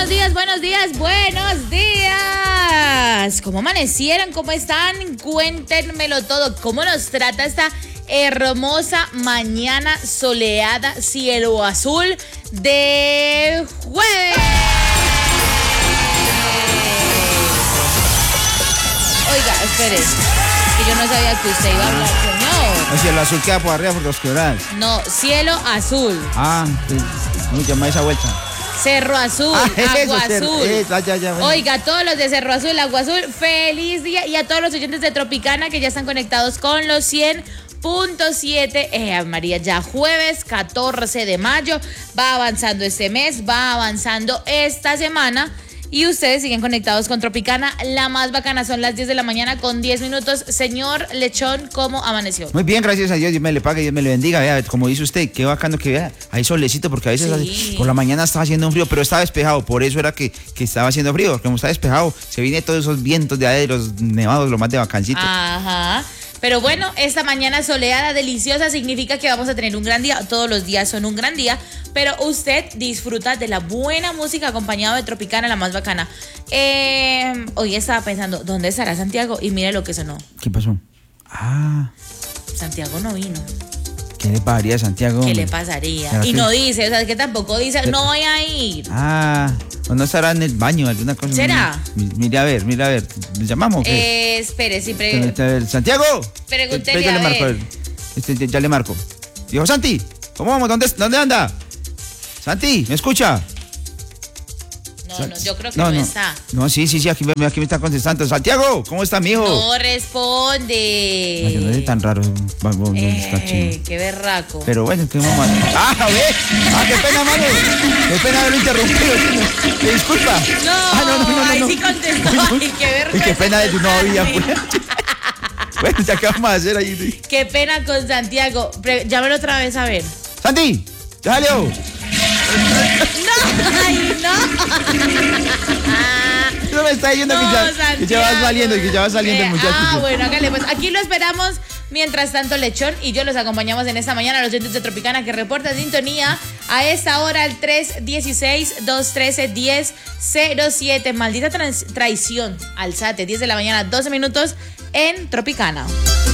buenos días, buenos días, buenos días. ¿Cómo amanecieron? ¿Cómo están? Cuéntenmelo todo. ¿Cómo nos trata esta hermosa mañana soleada, cielo azul de jueves? Oiga, espere, que yo no sabía que usted iba a hablar, señor. El cielo azul queda por arriba por los quebradas. No, cielo azul. ¿Cómo llama esa vuelta? Cerro Azul, Agua Azul. Bueno. Oiga, todos los de Cerro Azul, Agua Azul, feliz día. Y a todos los oyentes de Tropicana que ya están conectados con los 100.7. María, ya jueves 14 de mayo. Va avanzando este mes, va avanzando esta semana. Y ustedes siguen conectados con Tropicana, la más bacana. Son las 10 de la mañana con 10 minutos. Señor Lechón, ¿cómo amaneció? Muy bien, gracias a Dios. Dios me le pague, Dios me le bendiga. Vea, como dice usted, qué bacano que vea. Hay solecito, porque a veces sí. por la mañana estaba haciendo un frío, pero estaba despejado. Por eso era que estaba haciendo frío. Porque como está despejado, se vienen todos esos vientos de ahí, los nevados, lo más de bacancito. Ajá. Pero bueno, esta mañana soleada, deliciosa, significa que vamos a tener un gran día. Todos los días son un gran día, pero usted disfruta de la buena música acompañado de Tropicana, la más bacana. Hoy estaba pensando, ¿dónde estará Santiago? Y mire lo que sonó. ¿Qué pasó? Santiago no vino. ¿Qué le pagaría a Santiago? ¿Qué le pasaría? Y no dice, o sea, que tampoco dice, no voy a ir. ¿O no estará en el baño, alguna cosa? ¿Será? Mire a ver. ¿Le llamamos o qué? Espere, sí, ¡Santiago! Pregúntele Ya le marco, ver. Ya le marco. Dijo, Santi, ¿cómo vamos? ¿Dónde anda? Santi, ¿me escucha? No, yo creo que no está. No, sí, aquí me está contestando. Santiago, ¿cómo está, mijo? No responde. Ay, no es tan raro. Qué berraco. Pero bueno, ¿qué vamos a hacer? ¡Qué pena, mano! ¡Qué pena haberlo interrumpido! ¿Me disculpa? No. Ahí sí contestó. Ay, qué vergüenza. Qué pena de tu novia. Bueno, ya qué vamos a hacer ahí. Qué pena con Santiago. Llámelo otra vez a ver. ¡Santi! ¡Ya salió! No. No me está diciendo que ya va saliendo el muchacho. Bueno, hágale pues. Aquí lo esperamos. Mientras tanto, Lechón y yo los acompañamos en esta mañana a los oyentes de Tropicana que reportan sintonía a esta hora al 316-213-1007. Maldita traición al SAT, 10 de la mañana, 12 minutos en Tropicana.